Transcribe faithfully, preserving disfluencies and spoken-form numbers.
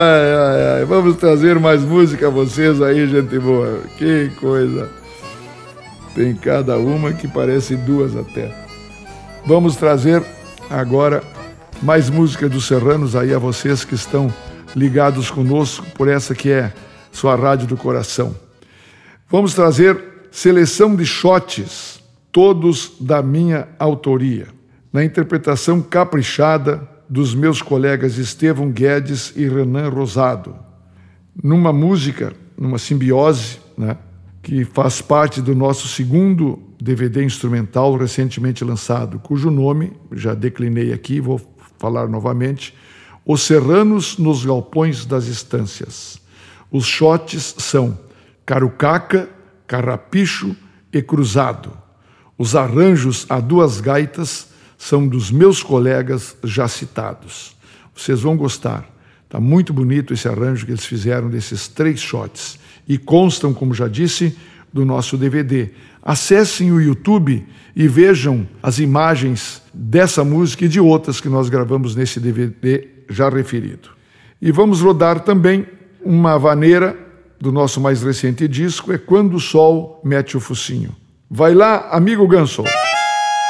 Ai, ai, ai. Vamos trazer mais música a vocês aí, gente boa. Que coisa. Tem cada uma que parece duas até. Vamos trazer agora mais música dos Serranos aí a vocês que estão ligados conosco por essa que é sua rádio do coração. Vamos trazer seleção de shots, todos da minha autoria, na interpretação caprichada dos meus colegas Estevão Guedes e Renan Rosado, numa música, numa simbiose, né, que faz parte do nosso segundo D V D instrumental recentemente lançado, cujo nome, já declinei aqui, vou falar novamente, Os Serranos nos Galpões das Estâncias. Os shots são Carucaca, Carrapicho e Cruzado. Os arranjos a duas gaitas são dos meus colegas já citados. Vocês vão gostar. Está muito bonito esse arranjo que eles fizeram desses três shots. E constam, como já disse, do nosso D V D. Acessem o YouTube e vejam as imagens dessa música e de outras que nós gravamos nesse D V D já referido. E vamos rodar também uma vaneira do nosso mais recente disco, é Quando o Sol Mete o Focinho. Vai lá, amigo Ganso.